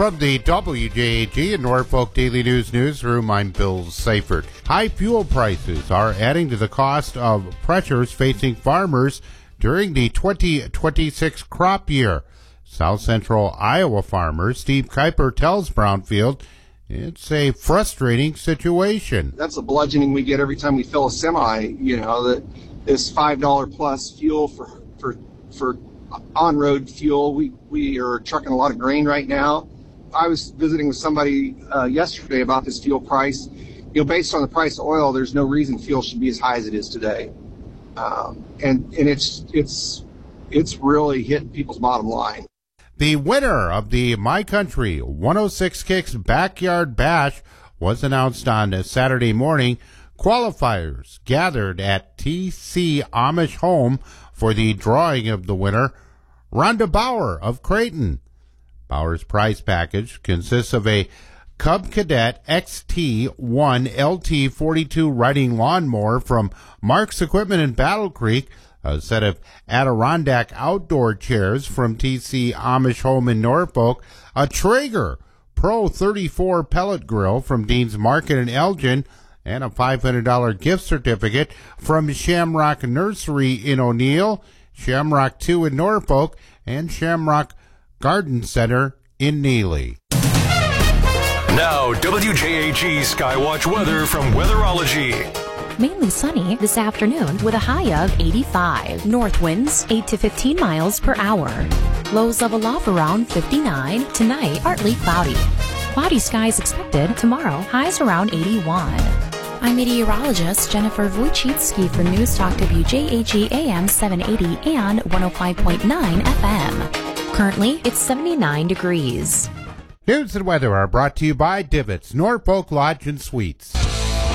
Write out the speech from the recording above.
From the WJAG and Norfolk Daily News Newsroom, I'm Bill Seifert. High fuel prices are adding to the cost of pressures facing farmers during the 2026 crop year. South Central Iowa farmer Steve Kuiper tells Brownfield it's a frustrating situation. That's a bludgeoning we get every time we fill a semi, that this $5 plus fuel for on-road fuel. We are trucking a lot of grain right now. I was visiting with somebody yesterday about this fuel price. Based on the price of oil, there's no reason fuel should be as high as it is today. And it's really hitting people's bottom line. The winner of the My Country 106 Kicks Backyard Bash was announced on Saturday morning. Qualifiers gathered at TC Amish Home for the drawing of the winner, Rhonda Bauer of Creighton. Bauer's prize package consists of a Cub Cadet XT1 LT42 riding lawnmower from Mark's Equipment in Battle Creek, a set of Adirondack outdoor chairs from TC Amish Home in Norfolk, a Traeger Pro 34 pellet grill from Dean's Market in Elgin, and a $500 gift certificate from Shamrock Nursery in O'Neill, Shamrock 2 in Norfolk, and Shamrock Garden Center in Neely. Now, WJAG Skywatch weather from Weatherology. Mainly sunny this afternoon with a high of 85. North winds 8 to 15 miles per hour. Lows level off around 59. Tonight, partly cloudy. Cloudy skies expected tomorrow. Highs around 81. I'm meteorologist Jennifer Wojcicki for News Talk WJAG AM 780 and 105.9 FM. Currently, it's 79 degrees. News and weather are brought to you by Divots, Norfolk Lodge and Suites.